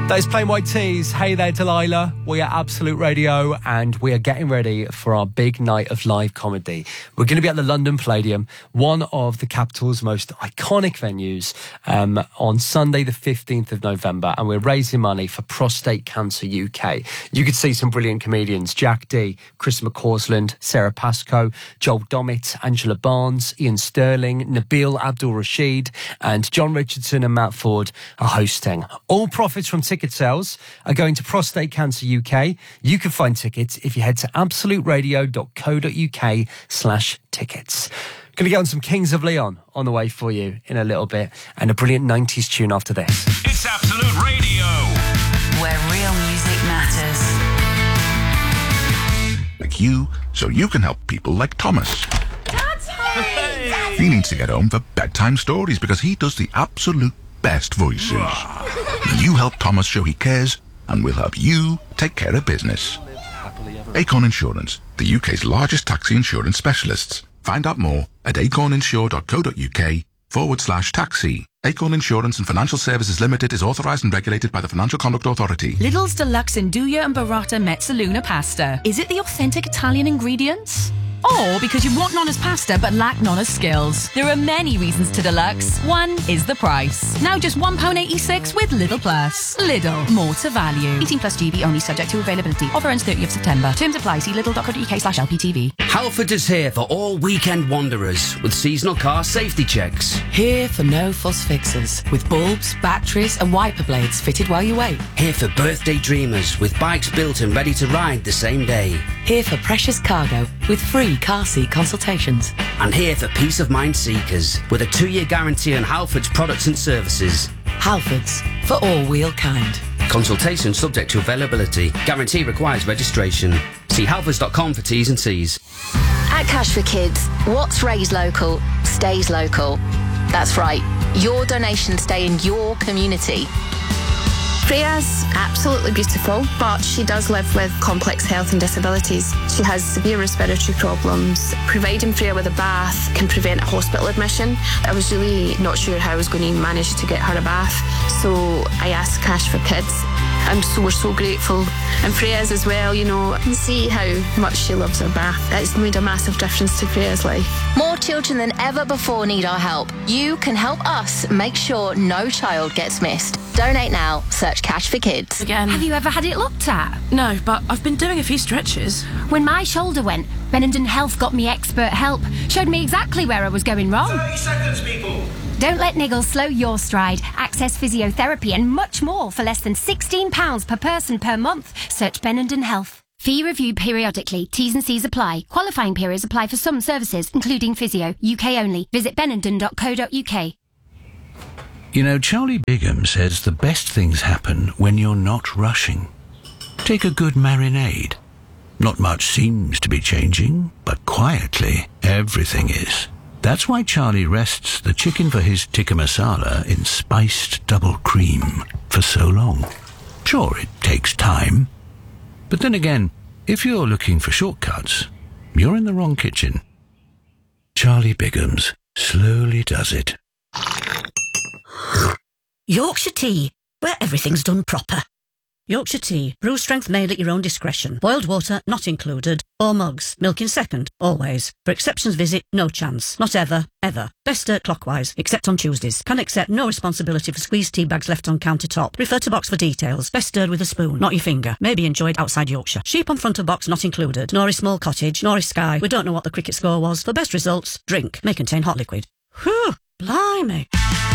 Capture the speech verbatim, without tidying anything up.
That is Plain White Tees. Hey there, Delilah. We are Absolute Radio, and we are getting ready for our big night of live comedy. We're going to be at the London Palladium, one of the capital's most iconic venues, um, on Sunday, the fifteenth of November, and we're raising money for Prostate Cancer U K. You could see some brilliant comedians: Jack Dee, Chris McCausland, Sarah Pascoe, Joel Dommett, Angela Barnes, Ian Sterling, Nabil Abdul Rashid, and John Richardson and Matt Ford are hosting. All profits from ticket sales are going to Prostate Cancer U K. You can find tickets if you head to absoluteradio.co.uk slash tickets. Going to get on some Kings of Leon on the way for you in a little bit, and a brilliant nineties tune after this. It's Absolute Radio, where real music matters. Like you, so you can help people like Thomas. Hey. He needs to get home for bedtime stories because he does the absolute best voices. You help Thomas show he cares, and we'll help you take care of business. Acorn Insurance, the U K's largest taxi insurance specialists. Find out more at acorninsure.co.uk forward slash taxi. Acorn Insurance and Financial Services Limited is authorised and regulated by the Financial Conduct Authority. Lidl's Deluxe Nduja and Burrata Mezzaluna pasta. Is it the authentic Italian ingredients? Or because you want Nonna's pasta but lack Nonna's skills? There are many reasons to deluxe. One is the price. Now just one pound eighty-six with Lidl Plus. Lidl, more to value. eighteen plus G B only, subject to availability. Offer ends thirtieth of September. Terms apply. See lidl.co.uk slash LPTV. Halford is here for all weekend wanderers with seasonal car safety checks. Here for no fuss fixes, with bulbs, batteries and wiper blades fitted while you wait. Here for birthday dreamers with bikes built and ready to ride the same day. Here for precious cargo with free car seat consultations. And here for peace of mind seekers with a two-year guarantee on Halford's products and services. Halfords, for all wheel kind. Consultation subject to availability. Guarantee requires registration. See halfords dot com for T's and C's. At Cash for Kids, what's raised local stays local. That's right, your donations stay in your community. Freya's absolutely beautiful, but she does live with complex health and disabilities. She has severe respiratory problems. Providing Freya with a bath can prevent a hospital admission. I was really not sure how I was going to manage to get her a bath, so I asked Cash for Kids. And so we're so grateful. And Freya's as well, you know, and see how much she loves her bath. It's made a massive difference to Freya's life. More children than ever before need our help. You can help us make sure no child gets missed. Donate now. Search Cash for Kids. Again. Have you ever had it looked at? No, but I've been doing a few stretches. When my shoulder went, Benenden Health got me expert help. Showed me exactly where I was going wrong. thirty seconds, people. Don't let niggles slow your stride. Access physiotherapy and much more for less than sixteen pounds per person per month. Search Benenden Health. Fee reviewed periodically. T's and C's apply. Qualifying periods apply for some services, including physio. U K only. Visit benenden dot co dot uk. You know, Charlie Bigham says the best things happen when you're not rushing. Take a good marinade. Not much seems to be changing, but quietly, everything is. That's why Charlie rests the chicken for his tikka masala in spiced double cream for so long. Sure, it takes time. But then again, if you're looking for shortcuts, you're in the wrong kitchen. Charlie Bigham's slowly does it. Yorkshire tea, where everything's done proper. Yorkshire tea, brew strength made at your own discretion. Boiled water not included. Or mugs, milk in second, always. For exceptions visit, no chance. Not ever, ever. Best stirred clockwise, except on Tuesdays. Can accept no responsibility for squeezed tea bags left on countertop. Refer to box for details. Best stirred with a spoon, not your finger. May be enjoyed outside Yorkshire. Sheep on front of box not included. Nor is small cottage, nor is Sky. We don't know what the cricket score was. For best results, drink. May contain hot liquid. Whew, blimey.